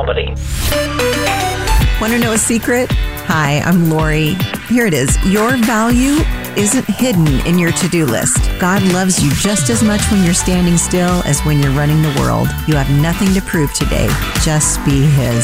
comedy. Want to know a secret? Hi, I'm Lori. Here it is. Your value isn't hidden in your to-do list. God loves you just as much when you're standing still as when you're running the world. You have nothing to prove today. Just be His.